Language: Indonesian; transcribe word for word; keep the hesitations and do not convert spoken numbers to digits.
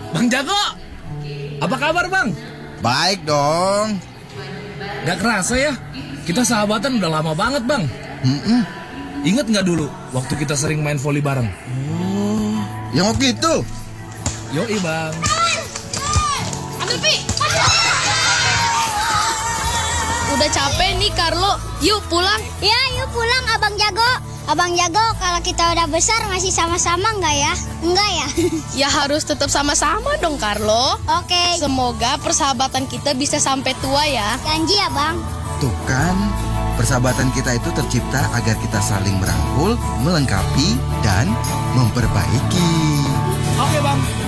Bang Jago, apa kabar bang? Baik dong. Gak kerasa ya, kita sahabatan udah lama banget bang. Mm-mm. Ingat gak dulu waktu kita sering main voli bareng? Oh, yang waktu itu? Yoi bang. Ambil Pi. Udah capek nih Carlo, yuk pulang. Ya, yuk pulang Abang Jago. Abang Jago, kalau kita udah besar masih sama-sama nggak ya? Enggak ya? Ya harus tetap sama-sama dong Carlo. Oke, Semoga persahabatan kita bisa sampai tua ya. janji ya Bang. Tuh kan, persahabatan kita itu tercipta agar kita saling merangkul, melengkapi, dan memperbaiki. Oke bang.